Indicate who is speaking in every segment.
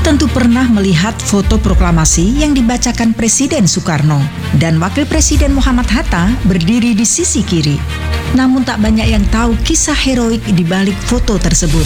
Speaker 1: tentu pernah melihat foto proklamasi yang dibacakan Presiden Soekarno dan Wakil Presiden Muhammad Hatta berdiri di sisi kiri. Namun tak banyak yang tahu kisah heroik di balik foto tersebut.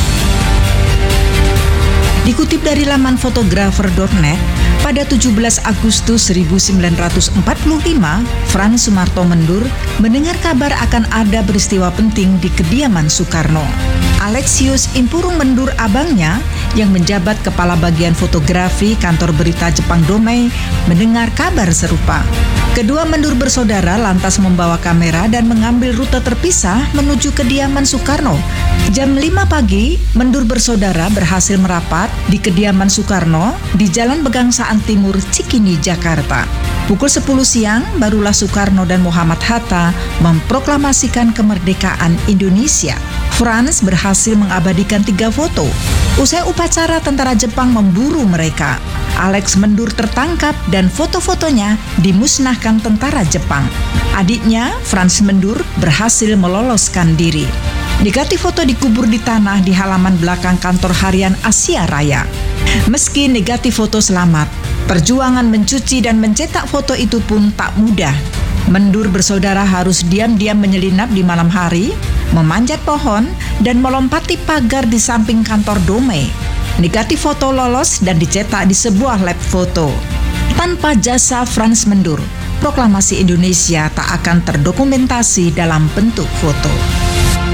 Speaker 1: Dikutip dari laman fotografer.net, pada 17 Agustus 1945, Frans Sumarto Mendur mendengar kabar akan ada peristiwa penting di kediaman Soekarno. Alexius Impurung Mendur, abangnya, yang menjabat kepala bagian fotografi kantor berita Jepang Domei, mendengar kabar serupa. Kedua Mendur bersaudara lantas membawa kamera dan mengambil rute terpisah menuju kediaman Soekarno. Jam 5 pagi, Mendur bersaudara berhasil merapat di kediaman Soekarno di Jalan Pegangsaan Timur, Cikini, Jakarta. Pukul 10 siang, barulah Soekarno dan Muhammad Hatta memproklamasikan kemerdekaan Indonesia. Frans berhasil mengabadikan 3 foto. Usai upacara, tentara Jepang memburu mereka. Alex Mendur tertangkap dan foto-fotonya dimusnahkan tentara Jepang. Adiknya, Frans Mendur, berhasil meloloskan diri. Negatif foto dikubur di tanah di halaman belakang kantor harian Asia Raya. Meski negatif foto selamat, perjuangan mencuci dan mencetak foto itu pun tak mudah. Mendur bersaudara harus diam-diam menyelinap di malam hari, memanjat pohon, dan melompati pagar di samping kantor Domei. Negatif foto lolos dan dicetak di sebuah lab foto. Tanpa jasa Frans Mendur, proklamasi Indonesia tak akan terdokumentasi dalam bentuk foto.